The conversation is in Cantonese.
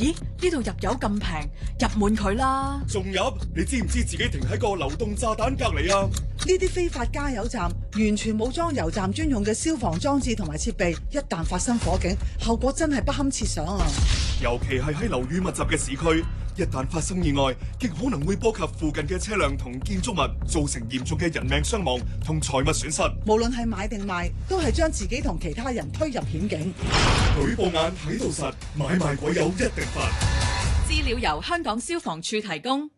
咦？呢度入油咁平，入滿佢啦。 仲入？你知唔知自己停喺個流動炸彈隔籬啊？ 呢啲非法加油站完全冇裝油站專用嘅消防裝置同埋設備，一旦發生火警，後果真係不堪設想啊！ 尤其係喺樓宇密集嘅市區，一旦發生意外，極可能會波及附近嘅車輛同建築物，造成嚴重嘅人命傷亡同財物損失。 無論係買定賣，都係將自己同其他人推入險境。 舉報眼睇到實，買賣鬼友一定罰。 資料由香港消防處提供。